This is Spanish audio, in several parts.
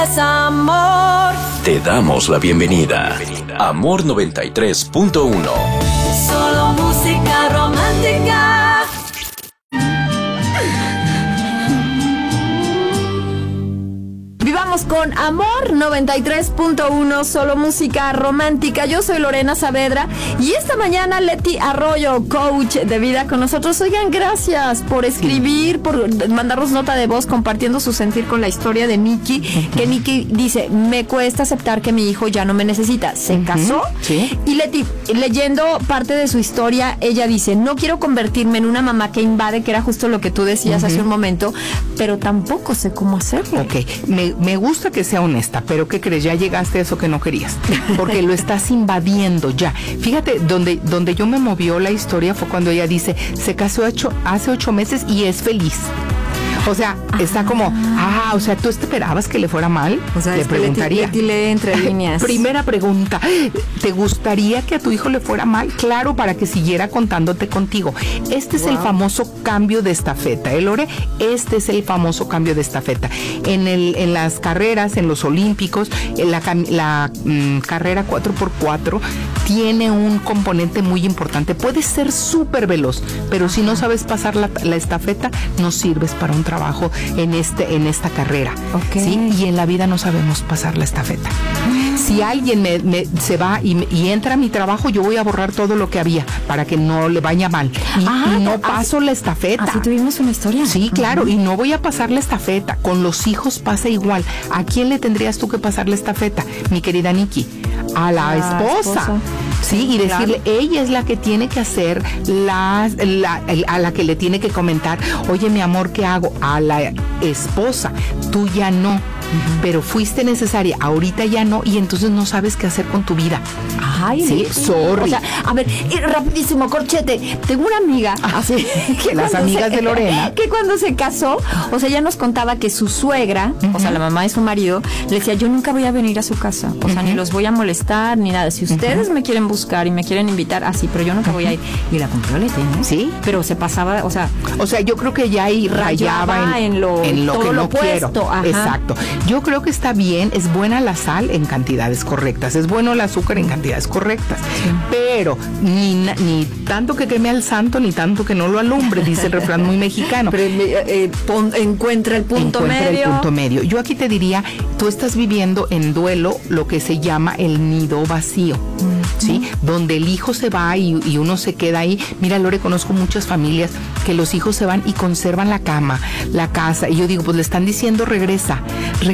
Es amor. Te damos la bienvenida. Amor 93.1. Solo música romántica. Vivamos con Amor 93.1, solo música romántica. Yo soy Lorena Saavedra y esta mañana Leti Arroyo, coach de vida con nosotros. Oigan, gracias por escribir, por mandarnos nota de voz compartiendo su sentir con la historia de Nikki, que Nikki dice, me cuesta aceptar que mi hijo ya no me necesita. Se casó y Leti, leyendo parte de su historia, ella dice, no quiero convertirme en una mamá que invade, que era justo lo que tú decías hace un momento, pero tampoco sé cómo hacerlo. Ok, me gusta que sea honesta, pero ¿qué crees? Ya llegaste a eso que no querías, porque lo estás invadiendo ya. Fíjate, donde yo me movió la historia fue cuando ella dice, se casó hace 8 meses y es feliz. O sea, está como, o sea, ¿tú esperabas que le fuera mal? O sea, le preguntaría. Leti lee entre líneas. Primera pregunta, ¿te gustaría que a tu hijo le fuera mal? Claro, para que siguiera contándote contigo. Este es el famoso cambio de estafeta, ¿eh, Lore? Este es el famoso cambio de estafeta. En las carreras, en los olímpicos, la carrera 4x4 tiene un componente muy importante. Puedes ser súper veloz, pero si no sabes pasar la estafeta, no sirves para un trabajo en esta carrera. Okay. ¿Sí? Y en la vida no sabemos pasar la estafeta. Si alguien se va y entra a mi trabajo, yo voy a borrar todo lo que había para que no le vaya mal. Y no paso la estafeta. Así tuvimos una historia. Sí, claro, y no voy a pasar la estafeta. Con los hijos pasa igual. ¿A quién le tendrías tú que pasar la estafeta, mi querida Nikki? A la esposa. Sí, y decirle, ella es la que tiene que hacer, a la que le tiene que comentar, oye, mi amor, ¿qué hago? A la esposa, tú ya no. Pero fuiste necesaria, ahorita ya no, y entonces no sabes qué hacer con tu vida. Ay, sí, sorry. O sea, a ver, rapidísimo, corchete. Tengo una amiga, así, que las amigas de Lorena, que cuando se casó, o sea, ella nos contaba que su suegra, o sea, la mamá de su marido, le decía, yo nunca voy a venir a su casa, o sea, ni los voy a molestar, ni nada. Si ustedes me quieren buscar y me quieren invitar, así, pero yo nunca voy a ir. Y la compró Leti, ¿no? Sí. Pero se pasaba, o sea, yo creo que ya ahí rayaba en lo que no quiero. Exacto. Yo creo que está bien, es buena la sal en cantidades correctas, es bueno el azúcar en cantidades correctas, pero ni tanto que queme al santo, ni tanto que no lo alumbre, dice el refrán muy mexicano. Pero encuentra el punto medio. Yo aquí te diría, tú estás viviendo en duelo lo que se llama el nido vacío. ¿Sí? Donde el hijo se va y uno se queda ahí. Mira, Lore, conozco muchas familias que los hijos se van y conservan la cama, la casa, y yo digo, pues le están diciendo regresa.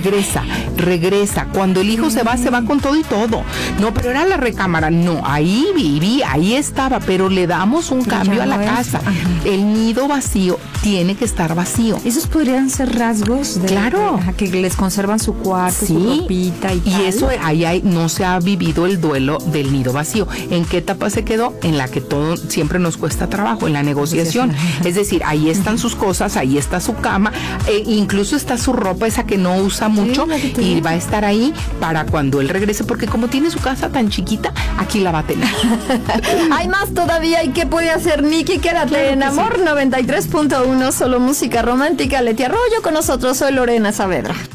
Cuando el hijo se va con todo y todo. No, pero era la recámara. No, ahí viví, ahí estaba, pero le damos un cambio a la casa. El nido vacío tiene que estar vacío. Esos podrían ser rasgos que les conservan su cuarto, su ropita y tal. Y eso ahí no se ha vivido el duelo del nido vacío. ¿En qué etapa se quedó? En la que todo siempre nos cuesta trabajo, en la negociación. Es decir, ahí están sus cosas, ahí está su cama, incluso está su ropa, esa que no usa mucho, y va a estar ahí para cuando él regrese, porque como tiene su casa tan chiquita, aquí la va a tener. Hay más todavía. ¿Y qué puede hacer Nikki? Quédate en Amor 93.1, solo música romántica. Leti Arroyo con nosotros, soy Lorena Saavedra.